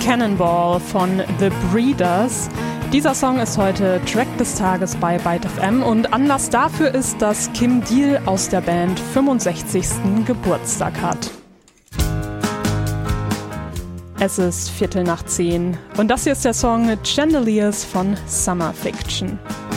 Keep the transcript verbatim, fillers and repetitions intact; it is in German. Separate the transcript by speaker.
Speaker 1: Cannonball von The Breeders. Dieser Song ist heute Track des Tages bei Byte F M und Anlass dafür ist, dass Kim Deal aus der Band fünfundsechzigsten Geburtstag hat. Es ist Viertel nach zehn und das hier ist der Song Chandeliers von Summer Fiction.